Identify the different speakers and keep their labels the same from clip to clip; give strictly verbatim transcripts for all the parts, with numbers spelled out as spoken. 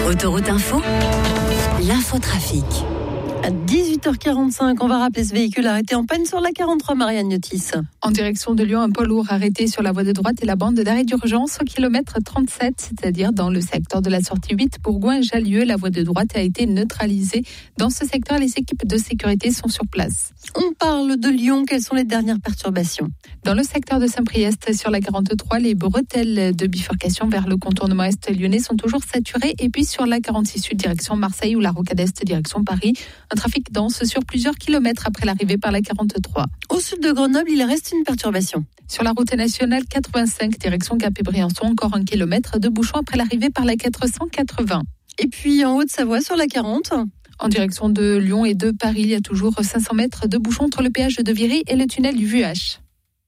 Speaker 1: Autoroute Info, l'infotrafic.
Speaker 2: À dix-huit heures quarante-cinq, on va rappeler ce véhicule arrêté en panne sur la quarante-trois, Marianne Yotis.
Speaker 3: En direction de Lyon, un poids lourd arrêté sur la voie de droite et la bande d'arrêt d'urgence au kilomètre trente-sept, c'est-à-dire dans le secteur de la sortie huit Bourgoin-Jallieu. La voie de droite a été neutralisée. Dans ce secteur, les équipes de sécurité sont sur place.
Speaker 2: On parle de Lyon. Quelles sont les dernières perturbations ?
Speaker 3: Dans le secteur de Saint-Priest, sur la quarante-trois, les bretelles de bifurcation vers le contournement est lyonnais sont toujours saturées. Et puis sur la quarante-six Sud, direction Marseille ou la rocade est, direction Paris, un trafic dense sur plusieurs kilomètres après l'arrivée par la quarante-trois.
Speaker 2: Au sud de Grenoble, il reste une perturbation.
Speaker 3: Sur la route nationale quatre-vingt-cinq, direction Gap et Briançon, encore un kilomètre de bouchon après l'arrivée par la quatre cent quatre-vingts.
Speaker 2: Et puis en Haute-Savoie, sur la quarante.
Speaker 3: En direction de Lyon et de Paris, il y a toujours cinq cents mètres de bouchon entre le péage de Viry et le tunnel du V U H.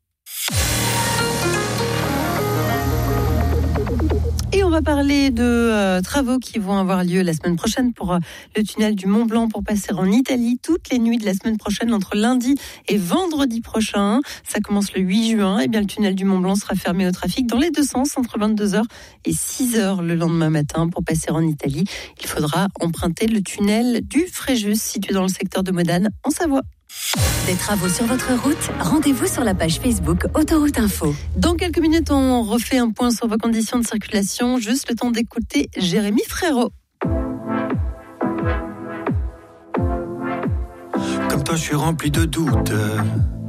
Speaker 2: Et on va parler de euh, travaux qui vont avoir lieu la semaine prochaine pour euh, le tunnel du Mont Blanc pour passer en Italie toutes les nuits de la semaine prochaine entre lundi et vendredi prochain. Ça commence le huit juin. Et bien le tunnel du Mont Blanc sera fermé au trafic dans les deux sens entre vingt-deux heures et six heures le lendemain matin. Pour passer en Italie, il faudra emprunter le tunnel du Fréjus situé dans le secteur de Modane en Savoie.
Speaker 1: Des travaux sur votre route, rendez-vous sur la page Facebook Autoroute Info.
Speaker 2: Dans quelques minutes, on refait un point sur vos conditions de circulation. Juste le temps d'écouter Jérémy Frérot.
Speaker 4: Comme toi, je suis rempli de doutes.